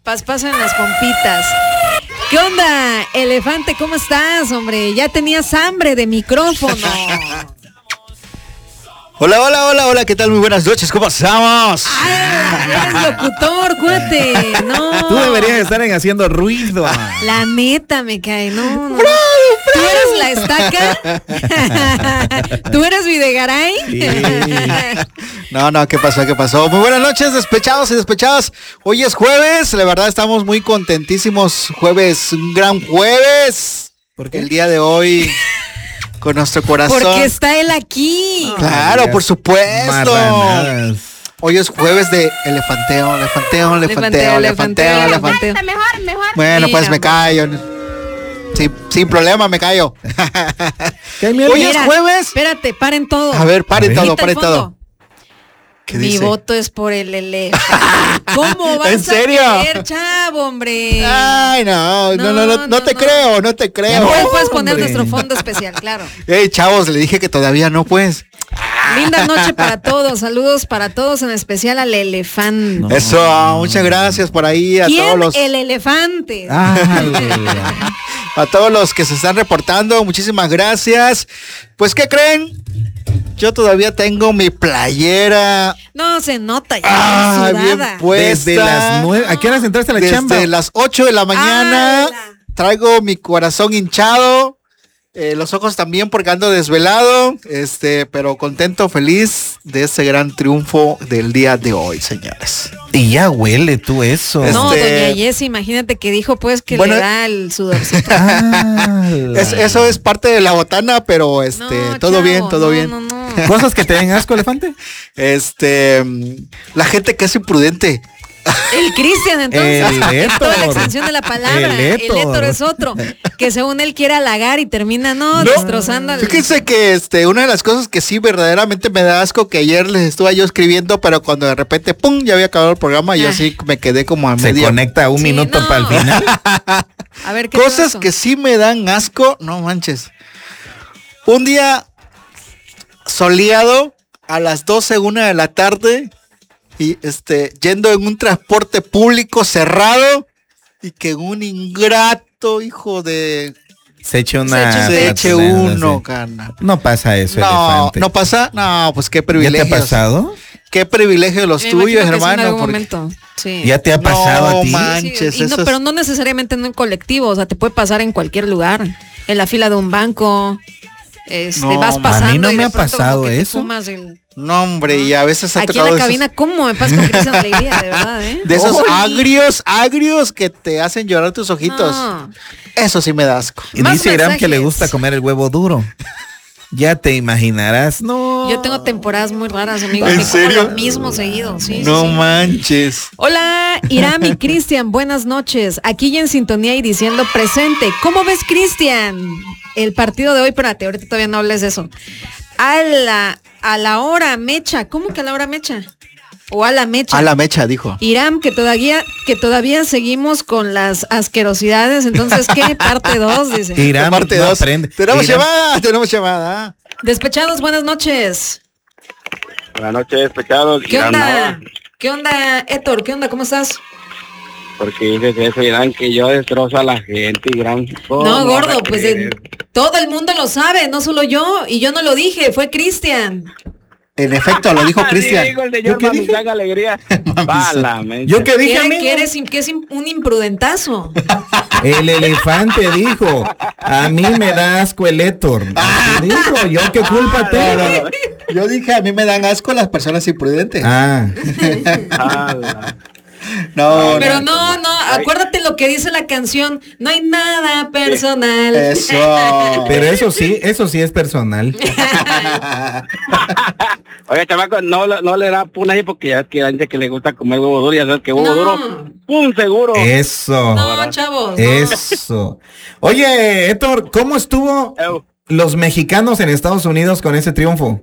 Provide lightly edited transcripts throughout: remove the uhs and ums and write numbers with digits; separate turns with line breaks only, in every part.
Paspaso en las pompitas. ¿Qué onda, elefante? ¿Cómo estás, hombre? Ya tenías hambre de micrófono.
Hola, ¿qué tal? Muy buenas noches, ¿cómo estamos?
Ay, eres locutor, cuate. No.
Tú deberías estar haciendo ruido.
La neta me cae, no. ¿Tú eres la estaca? ¿Tú eres Videgaray?
Sí.
No, ¿qué pasó? Muy buenas noches, despechados y despechadas. Hoy es jueves, la verdad estamos muy contentísimos. Jueves, un gran jueves.
¿Por qué?
El día de hoy, con nuestro corazón.
Porque está él aquí.
Claro, por supuesto.
Marranadas.
Hoy es jueves de elefanteo.
Mejor.
Bueno, pues
Mira,
me callo. Sin problema, me callo.
¿Qué mierda?
Hoy es jueves.
Espérate, paren todo.
A ver, paren
A ver.
todo,
Quita el
paren todo.
fondo.
¿Qué
Mi
dice?
voto es por el elefante. ¿Cómo vas
¿En serio?
a querer, chavo, hombre?
Ay, no te creo.
No puedes poner
hombre.
nuestro fondo especial, claro.
Chavos, le dije que todavía no, pues.
Linda noche para todos, saludos para todos, en especial al elefante.
No.
Eso, muchas gracias por ahí a
¿Quién?
todos los
El elefante.
a todos los que se están reportando, muchísimas gracias. Pues, ¿qué creen? Yo todavía tengo mi playera
No se nota ya,
bien
sudada.
puesta.
Desde las 9. ¿A qué horas entraste a la
Desde
chamba?
las 8 de la mañana.
¡Hala!
Traigo mi corazón hinchado. Los ojos también porque ando desvelado. Pero contento, feliz de este gran triunfo del día de hoy, señores.
Y ya huele tú eso.
No, doña Jessie, imagínate que dijo pues que
Bueno,
le da el sudorcito.
Eso es parte de la botana, pero
No,
todo
chavo,
bien, todo
no,
bien.
no.
¿Cosas que te den asco, elefante?
La gente que es imprudente.
El Cristian, entonces,
El
toda la
Héctor.
extensión de la palabra.
El
El
Héctor.
Héctor es otro, que según él quiere halagar y termina, destrozando al...
Fíjense que una de las cosas que sí verdaderamente me da asco, que ayer les estuve yo escribiendo, pero cuando de repente, ¡pum!, ya había acabado el programa, yo sí me quedé como a
Se
media.
conecta un
Sí,
minuto
no.
para el final.
A ver, ¿qué
Cosas
pasó?
que sí me dan asco, no manches. Un día soleado a las 12:01 de la tarde y yendo en un transporte público cerrado y que un ingrato hijo de
Se eche
Se
una.
se eche
ratonera,
uno,
sí.
carnal.
No pasa eso,
No,
elefante.
no pasa, no, pues qué
¿Ya te
privilegio.
ha pasado?
Qué privilegio los
Me
tuyos,
imagino que sí, en
hermano.
algún
porque-
momento. Sí.
¿Ya te ha pasado a ti?
manches,
Sí, y no,
eso es-
pero no necesariamente en un colectivo, o sea, te puede pasar en cualquier lugar, en la fila de un banco,
No,
vas
a mí
pasando.
no
y
me
de
ha
pronto
pasado
como que te
eso.
fumas el-
No, hombre, y a veces ha
Aquí en
tocado
la cabina, ¿cómo me pasa con Cristian Alegría? De verdad, ¿eh?
de esos
Uy.
agrios que te hacen llorar tus ojitos.
No.
Eso sí me da asco.
Y
Más
dice Iram que le
mensajes.
gusta comer el huevo duro. Ya te imaginarás. No.
Yo tengo temporadas muy raras, amigo.
¿En
que como
serio?
lo mismo seguido, sí.
No
sí, sí.
manches.
Hola, Iram y Cristian, buenas noches. Aquí ya en sintonía y diciendo presente. ¿Cómo ves, Cristian? El partido de hoy, espérate, ahorita todavía no hables de eso. A la hora mecha, ¿cómo que a la hora mecha? O a la mecha.
A la mecha, dijo.
Iram, que todavía seguimos con las asquerosidades, entonces, ¿qué? Parte 2, dice.
Iram
Parte
no
2.
aprende.
Tenemos
Iram-
llamada.
Despechados, buenas noches.
Buenas noches, despechados.
¿Qué onda? ¿Qué onda, Héctor? ¿Qué onda? ¿Cómo estás?
Porque dices eso, Irán, que yo destrozo a la gente, Irán.
No, gordo, pues todo el mundo lo sabe, no solo yo, y yo no lo dije, fue Cristian.
En efecto, lo dijo Cristian.
Digo el
¿Yo
señor
qué dije?
Mamizán Alegría. Válame.
¿Yo qué dije, amigo?
Que es un imprudentazo.
El elefante dijo, a mí me da asco el Héctor. Así dijo, yo qué culpa tengo.
Yo dije, a mí me dan asco las personas imprudentes.
Ah,
Ala.
No,
Pero no, acuérdate lo que dice la canción, no hay nada personal.
Eso.
pero eso sí es personal.
Oye, chamaco, no le da puna ahí porque ya es que hay gente que le gusta comer huevo duro y hacer que huevo
No.
duro, ¡pum! Seguro.
Eso.
No, chavos. no.
Eso. Oye, Héctor, ¿cómo estuvo los mexicanos en Estados Unidos con ese triunfo?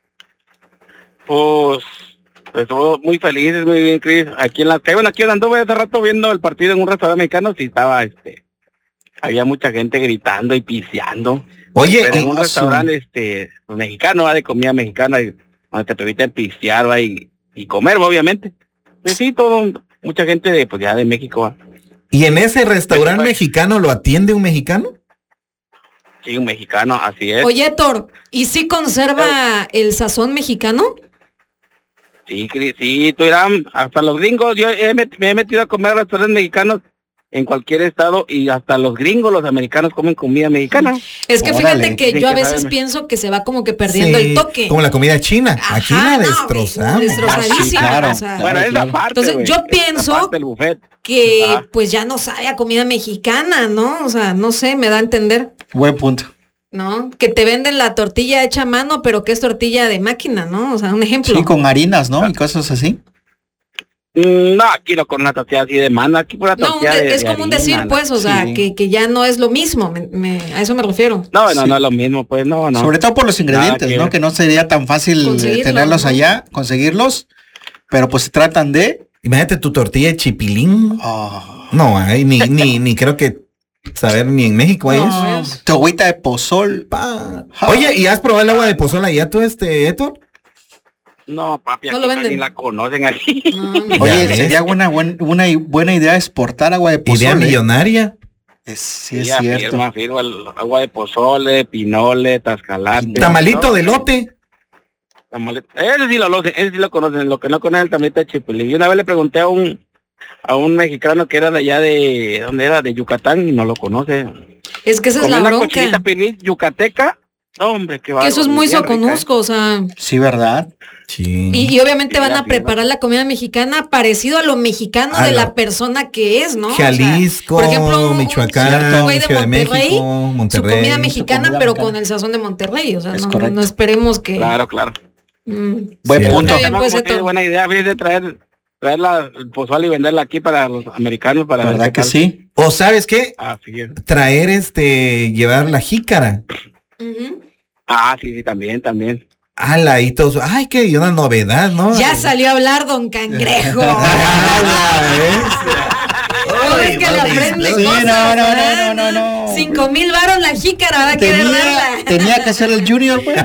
Pues estuvo muy felices, muy bien, Chris. Aquí en la bueno, aquí anduve hace rato viendo el partido en un restaurante mexicano, sí estaba había mucha gente gritando y piseando.
Oye,
Pero en un
y-
restaurante mexicano, de comida mexicana, donde te permiten pistear y comer, obviamente. Pues sí, todo mucha gente de, pues ya de México. ¿Va?
¿Y en ese restaurante mexicano lo atiende un mexicano?
Sí, un mexicano, así es.
Oye, Héctor, ¿y si conserva el sazón mexicano?
Sí, sí, tú irás, hasta los gringos, me he metido a comer a restaurantes mexicanos en cualquier estado y hasta los gringos, los americanos comen comida mexicana.
Es que
Órale,
fíjate que
dicen
yo a
que
veces
sabe.
pienso que se va como que perdiendo
Sí,
el toque.
como la comida china. Aquí
Ajá,
la
no,
destrozamos.
destrozadísima,
Sí, claro.
o sea.
Bueno, es la parte,
Entonces,
güey,
yo
es la
pienso
parte del buffet.
que
Ajá.
pues ya no sabe a comida mexicana, ¿no? O sea, no sé, me da a entender,
Buen punto.
¿no? Que te venden la tortilla hecha a mano, pero que es tortilla de máquina, ¿no? O sea, un ejemplo.
Sí, con harinas, ¿no? Y cosas así.
No, aquí no con una tortilla así de mano, aquí pura
No,
tortilla
es
de
como un
harina,
decir,
¿no?
pues, o sea,
Sí.
que ya no es lo mismo, a eso me refiero.
No,
Sí.
no es lo mismo, pues, no.
Sobre todo por los ingredientes,
que
¿no?
ver.
Que no sería tan fácil
Conseguirlos,
tenerlos
¿no?
allá, conseguirlos. Pero pues se tratan de...
Imagínate tu tortilla de chipilín.
ah,
No, hay ni creo que saber ni en México hay
no,
eso.
tu agüita de pozol.
Pa. Oye, ¿y has probado el agua de pozol allá tú, Héctor?
No, papi,
No
aquí
lo
casi
venden.
la conocen aquí.
No,
Oye,
ves.
sería una buena idea exportar agua de pozol.
Idea millonaria.
Sí, es
Sí,
cierto.
afirma, el agua de pozole, pinole, tascalate.
Tamalito
¿no?
de lote.
Ese sí lo conocen, lo que no conocen el tamalito de chipilín. Y una vez le pregunté a un mexicano que era de allá de, ¿dónde era? De Yucatán, y no lo conoce.
es que esa es
Comí
la
una
bronca.
cochinita pibil yucateca. No, hombre, qué
Que eso es muy
bien rica, ¿eh?
soconusco, o sea,
Sí, ¿verdad?
Sí.
y obviamente van a
Sí,
preparar la comida mexicana parecido a lo mexicano
A
de
la-
la persona que es, ¿no? O sea,
Jalisco,
por ejemplo, un
Michoacán,
güey de
Ciudad de
Monterrey,
México,
su
Monterrey.
comida mexicana,
comida
pero
mexicana.
con el sazón de Monterrey, o sea,
Es
no,
correcto.
no esperemos que...
Claro.
Buen
Sí,
punto.
Está bien, pues,
Además,
Héctor.
buena idea, fíjate, traer el pozole y venderla aquí para los americanos, para ver
¿Verdad
qué
que
tal.
sí?
O ¿sabes qué?
Así es.
Traer llevar la jícara.
Ujú.
Ah, sí, también.
Ala, y todos, ay, qué una novedad, ¿no?
Ya salió a hablar Don Cangrejo. Oh, es que le aprende
Sí,
cosas,
no,
¿verdad?
no.
5,000 varos la jícara, va a querer darla.
Tenía que ser el Junior, pues.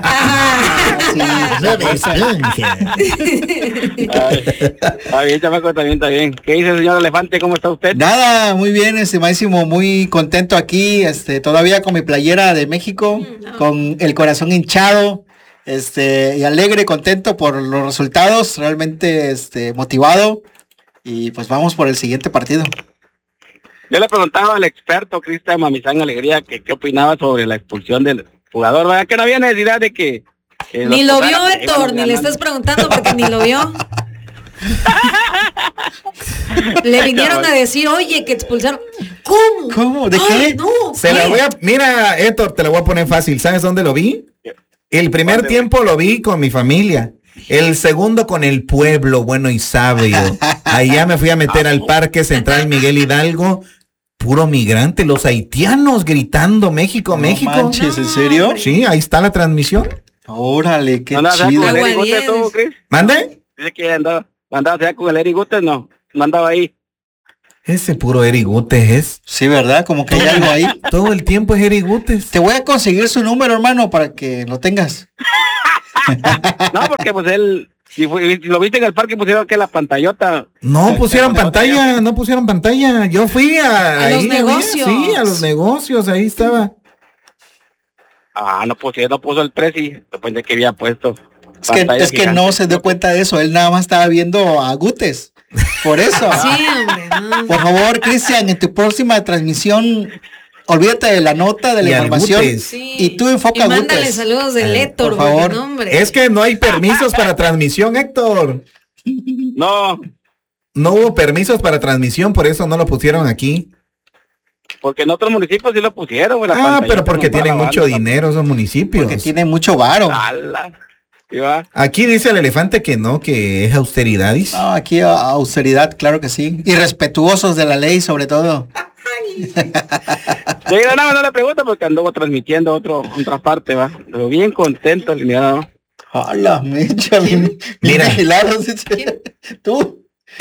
Está bien, chamaco, está bien. ¿Qué dice, señor Elefante? ¿Cómo está usted?
Nada, muy bien, estimadísimo, muy contento aquí, todavía con mi playera de México, con el corazón hinchado, y alegre, contento por los resultados, realmente, motivado, y pues vamos por el siguiente partido.
Yo le preguntaba al experto Cristian Mamizán Alegría que qué opinaba sobre la expulsión del jugador, ¿verdad? Que no había necesidad de que
Ni lo vio, Héctor, ni le estás preguntando porque ni lo vio. Le vinieron a decir, oye, que expulsaron. ¿Cómo?
¿Cómo? ¿De
Ay,
qué?
No,
Se la
¿qué?
voy a, mira, Héctor, te la voy a poner fácil. ¿Sabes dónde lo vi? El primer
¿Dónde,
tiempo lo vi con mi familia. El segundo con el pueblo bueno y sabio. Allá me fui a meter al Parque Central Miguel Hidalgo. Puro migrante, los haitianos gritando México,
No
México.
manches, ¿en serio?
Sí, ahí está la transmisión.
Órale, qué
¿No andaba
chido.
con el Eric
Agua
Gutes,
10.
tú, Chris?
¿Mande?
Dice que andaba allá con el Eric Gutes, no andaba ahí.
Ese puro Eric Gutes es.
Sí, ¿verdad? Como que hay algo ahí.
Todo el tiempo es Eric Gutes.
Te voy a conseguir su número, hermano, para que lo tengas.
No, porque pues él, si lo viste en el parque, pusieron que la pantallota.
No pusieron pantalla, no pusieron pantalla. Yo fui
A los
ahí,
negocios.
Sí, a los negocios, ahí estaba.
No puso el precio, después de que había puesto.
Es que no se dio cuenta de eso, él nada más estaba viendo a Gutes. Por eso.
Sí, hombre. No.
Por favor, Cristian, en tu próxima transmisión, olvídate de la nota, de la
Y al
información.
Gutes.
Sí.
Y tú enfoca a
Y mándale
Gutes.
saludos del Héctor,
por favor.
porque, no, hombre.
Es que no hay permisos para transmisión, Héctor.
No,
No hubo permisos para transmisión, por eso no lo pusieron aquí.
porque en otros municipios sí lo pusieron. güey, la
Ah,
pantallota
pero porque
nomás
tienen
la
mucho
banda.
dinero esos municipios.
Porque tiene mucho varo.
¡Hala! ¿Sí va?
Aquí dice el elefante que no, que es austeridad. Dice.
No, aquí austeridad, claro que sí. Y respetuosos de la ley, sobre todo.
Sí, no le pregunto porque anduvo transmitiendo otra parte, va. Pero bien contento, alineado.
Hola, mecha.
Mira.
Tú.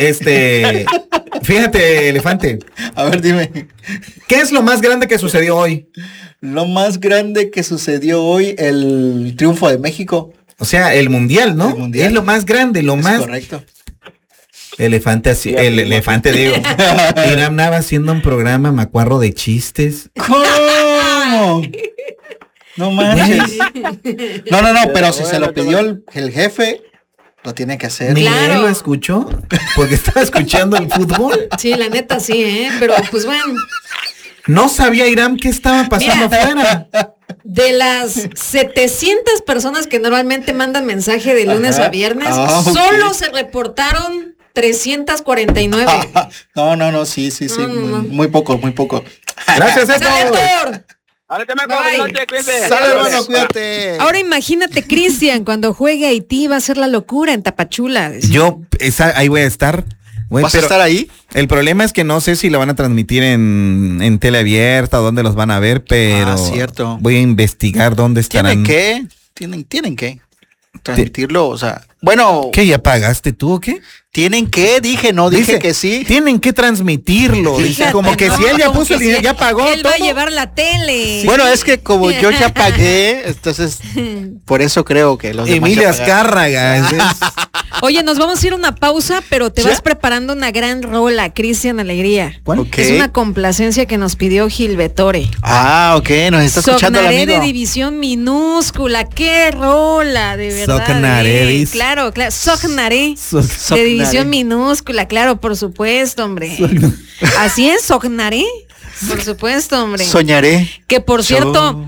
Fíjate, elefante,
A ver, dime.
¿qué es lo más grande que sucedió hoy?
Lo más grande que sucedió hoy, el triunfo de México.
O sea, el mundial, ¿no?
El mundial.
Es lo más grande, lo
Es
más.
correcto.
Elefante así, el elefante digo. Irán andaba haciendo un programa macuarro de chistes.
¿Cómo? No manches. No, pero si se lo pidió el jefe, lo tiene que hacer.
Ni
Claro.
él lo escuchó, porque estaba escuchando el fútbol.
Sí, la neta sí, pero pues bueno.
No sabía Irán qué estaba pasando afuera.
De las 700 personas que normalmente mandan mensaje de lunes a viernes,
Ok.
solo se reportaron 349.
No, sí.
No.
Muy poco.
Gracias,
¡Sale,
Héctor.
Héctor!
Ahorita me
Bye.
acuerdo, noche, cuídense.
Sale, hermano, cuídate.
Ahora imagínate, Cristian, cuando juegue Haití va a ser la locura en Tapachula.
Ahí voy a estar. Güey,
¿Vas a estar ahí?
El problema es que no sé si lo van a transmitir en tele abierta o dónde los van a ver, pero
cierto.
voy a investigar dónde estarán.
Tienen que transmitirlo, o sea, bueno,
¿Qué, ya pagaste tú o qué?
tienen que, dije
Dice,
que sí.
Tienen que transmitirlo. Dice,
Fíjate,
como que
no,
si él ya
como
puso
que
el dinero,
si
ya pagó
él
todo.
va a llevar la tele.
Bueno, es que como yo ya pagué, entonces por eso creo que los demás
Emilia
ya pagaron.
Azcárraga.
Oye, nos vamos a ir a una pausa, pero te
¿Sí?
vas preparando una gran rola, Cristian Alegría.
¿Cuál?
Ok.
Es una complacencia que nos pidió Gil Vetore.
Ah, ok, nos está escuchando el
Sognaré
amigo.
de división minúscula, qué rola, de verdad.
Sognaré, dice.
Claro, Sognaré.
Sognaré.
De división minúscula, claro, por supuesto, hombre. Así es, Sognaré. Por supuesto, hombre.
Soñaré.
Que por cierto,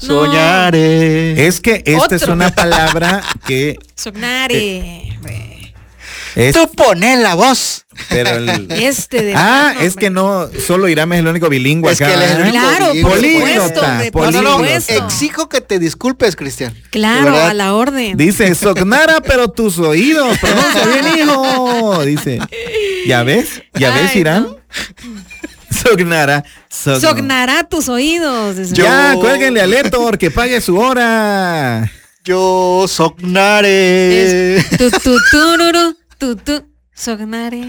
Soñaré.
Es que esta es
Otro.
una palabra que
Sognare.
es,
Tú pones la voz.
pero el-
De
Ah,
plano,
es que no, solo Irán es el único bilingüe
Es
acá.
que él es el
¿eh?
único
Claro, por
bilingüe.
supuesto, hombre, por
No,
supuesto.
exijo que te disculpes, Cristian. De
Claro,
verdad.
a la orden.
Dice, Sognara, pero tus oídos, pronuncia bien, hijo. Dice, ¿ya ves? ¿Ya ves,
Ay,
Irán?
no.
Sognara.
Sognará tus oídos. dice.
Ya, cuélguenle al Héctor, que pague su hora.
Yo sognaré.
Es tururu, sognare.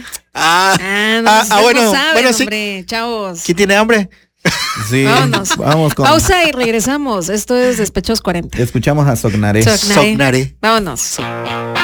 Bueno,
saben,
bueno, sí.
hombre, chavos.
¿Quién tiene hambre?
Sí,
Vámonos.
vamos con...
Pausa y regresamos. Esto es Despechos 40.
Escuchamos a Sognare.
Sognare.
Sognaré.
Vámonos.